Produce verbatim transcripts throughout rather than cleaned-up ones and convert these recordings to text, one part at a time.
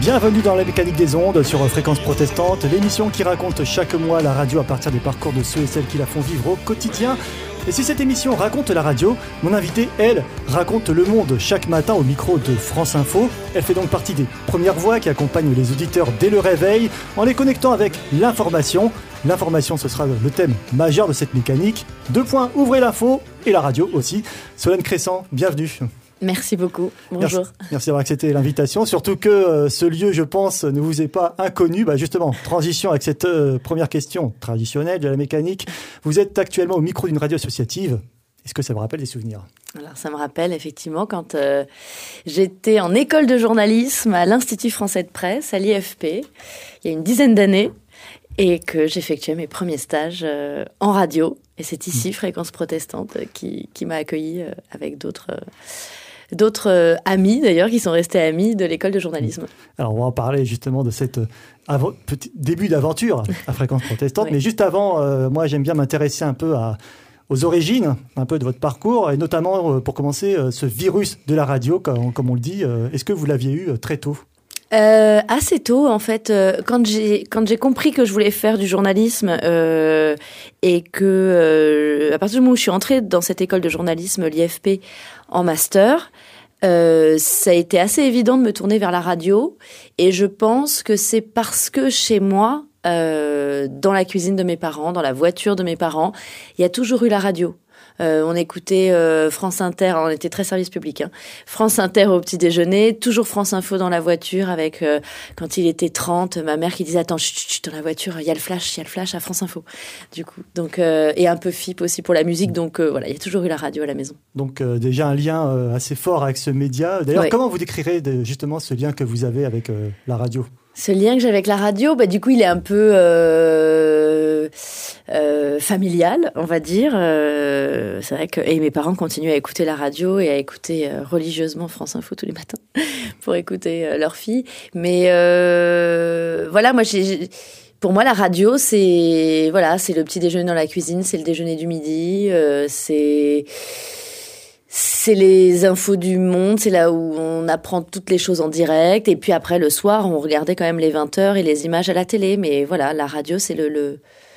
Bienvenue dans la mécanique des ondes sur Fréquence Protestante, l'émission qui raconte chaque mois la radio à partir des parcours de ceux et celles qui la font vivre au quotidien. Et si cette émission raconte la radio, mon invitée, elle, raconte le monde chaque matin au micro de France Info. Elle fait donc partie des premières voix qui accompagnent les auditeurs dès le réveil en les connectant avec l'information. L'information, ce sera le thème majeur de cette mécanique. Deux points, ouvrez l'info et la radio aussi. Solène Crescent, bienvenue. Merci beaucoup. Bonjour. Merci, merci d'avoir accepté l'invitation. Surtout que euh, ce lieu, je pense, ne vous est pas inconnu. Bah justement, transition avec cette euh, première question traditionnelle de la mécanique. Vous êtes actuellement au micro d'une radio associative. Est-ce que ça vous rappelle des souvenirs ? Alors, ça me rappelle effectivement quand euh, j'étais en école de journalisme à l'Institut français de presse, à l'I F P, il y a une dizaine d'années, et que j'effectuais mes premiers stages euh, en radio. Et c'est ici, Fréquence Protestante, qui, qui m'a accueillie euh, avec d'autres... Euh, D'autres euh, amis, d'ailleurs, qui sont restés amis de l'école de journalisme. Alors, on va en parler justement de cette euh, avant, petit début d'aventure à Fréquence Protestante. Oui. Mais juste avant, euh, moi, j'aime bien m'intéresser un peu à, aux origines, un peu de votre parcours, et notamment, euh, pour commencer, euh, ce virus de la radio, comme, comme on le dit. Euh, est-ce que vous l'aviez eu euh, très tôt ? Euh, assez tôt, en fait, euh, quand j'ai quand j'ai compris que je voulais faire du journalisme euh, et que euh, à partir du moment où je suis entrée dans cette école de journalisme, l'I F P, en master, euh, ça a été assez évident de me tourner vers la radio. Et je pense que c'est parce que chez moi, euh, dans la cuisine de mes parents, dans la voiture de mes parents, il y a toujours eu la radio. Euh, on écoutait euh, France Inter, on était très service public, hein. France Inter au petit déjeuner, toujours France Info dans la voiture avec, euh, quand il était trente, ma mère qui disait « Attends, chut, chut, dans la voiture, il y a le flash, il y a le flash à France Info. » Du coup, donc, euh, et un peu F I P aussi pour la musique, donc euh, voilà, il y a toujours eu la radio à la maison. Donc euh, déjà un lien euh, assez fort avec ce média. D'ailleurs, ouais. Comment vous décrirez de, justement ce lien que vous avez avec euh, la radio ? Ce lien que j'ai avec la radio, bah, du coup, il est un peu euh, euh, familial, on va dire. Euh, c'est vrai que et mes parents continuent à écouter la radio et à écouter euh, religieusement France Info tous les matins pour écouter euh, leur fille. Mais euh, voilà, moi, j'ai, j'ai, pour moi, la radio, c'est voilà, c'est le petit déjeuner dans la cuisine, c'est le déjeuner du midi, euh, c'est C'est les infos du monde, c'est là où on apprend toutes les choses en direct. Et puis après, le soir, on regardait quand même les vingt heures et les images à la télé. Mais voilà, la radio, c'est le, le,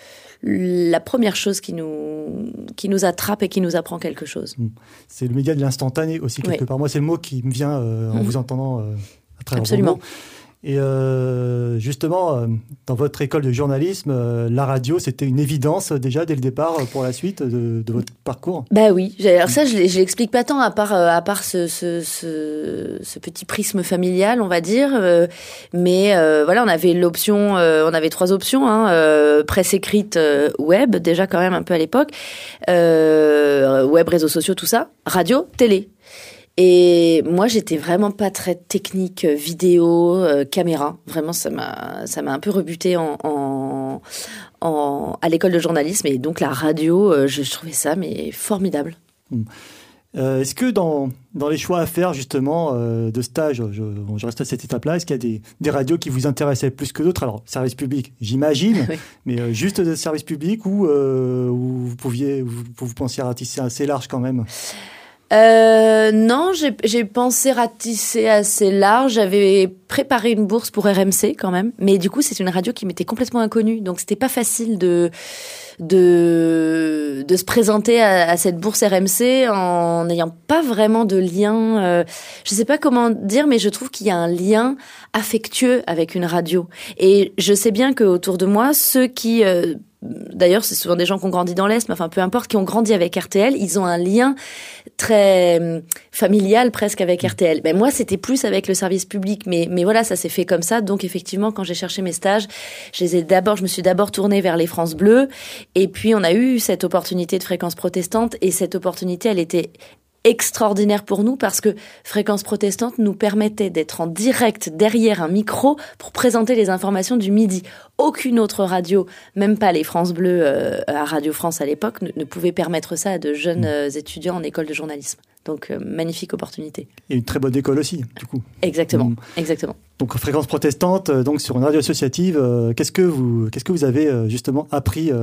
la première chose qui nous, qui nous attrape et qui nous apprend quelque chose. C'est le média de l'instantané aussi, quelque oui. part. Moi, c'est le mot qui me vient euh, en mmh. vous entendant euh, à travers Absolument. vos mots. Et euh, justement, euh, dans votre école de journalisme, euh, la radio, c'était une évidence déjà dès le départ pour la suite de, de votre parcours ? Bah oui. Alors ça, je ne l'explique pas tant à part, à part ce, ce, ce, ce petit prisme familial, on va dire. Euh, mais euh, voilà, on avait l'option, euh, on avait trois options, hein, euh, presse écrite, euh, web, déjà quand même un peu à l'époque, euh, web, réseaux sociaux, tout ça, radio, télé. Et moi, j'étais vraiment pas très technique, vidéo, euh, caméra. Vraiment, ça m'a, ça m'a un peu rebuté en, en, en, à l'école de journalisme. Et donc, la radio, euh, je, je trouvais ça mais formidable. Mmh. Euh, est-ce que dans, dans les choix à faire, justement, euh, de stage, je, je reste à cette étape-là, est-ce qu'il y a des, des radios qui vous intéressaient plus que d'autres ? Alors, service public, j'imagine, oui. mais euh, juste de service public ou euh, où vous pouviez, vous, vous pensiez ratisser assez large quand même ? Euh, non, j'ai, j'ai pensé ratisser assez large. J'avais préparé une bourse pour R M C quand même, mais du coup, c'est une radio qui m'était complètement inconnue, donc c'était pas facile de de de se présenter à, à cette bourse R M C en n'ayant pas vraiment de lien. Euh, je sais pas comment dire, mais je trouve qu'il y a un lien affectueux avec une radio. Et je sais bien que autour de moi, ceux qui euh, D'ailleurs, c'est souvent des gens qui ont grandi dans l'Est, mais enfin, peu importe, qui ont grandi avec R T L, ils ont un lien très euh, familial presque avec R T L. Ben, moi, c'était plus avec le service public, mais, mais voilà, ça s'est fait comme ça. Donc, effectivement, quand j'ai cherché mes stages, je les ai d'abord, je me suis d'abord tournée vers les France Bleu. Et puis, on a eu cette opportunité de Fréquence Protestante. Et cette opportunité, elle était extraordinaire pour nous parce que Fréquence Protestante nous permettait d'être en direct derrière un micro pour présenter les informations du midi. Aucune autre radio, même pas les France Bleu euh, à Radio France à l'époque, ne, ne pouvait permettre ça à de jeunes euh, étudiants en école de journalisme. Donc, euh, magnifique opportunité. Et une très bonne école aussi, du coup. Exactement, mmh. exactement. Donc, Fréquence Protestante, donc sur une radio associative, euh, qu'est-ce que vous, qu'est-ce que vous avez euh, justement appris euh,